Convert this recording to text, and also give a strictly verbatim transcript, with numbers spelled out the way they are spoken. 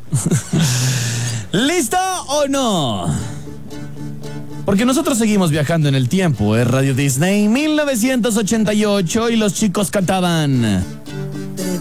¿Lista o no? Porque nosotros seguimos viajando en el tiempo. Es Radio Disney mil novecientos ochenta y ocho y los chicos cantaban